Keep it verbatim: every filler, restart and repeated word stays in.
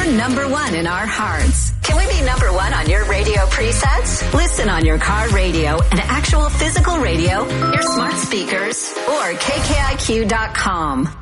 We're number one in our hearts. Can we be number one on your radio presets? Listen on your car radio and actual physical radio, your smart speakers, or K K I Q dot com.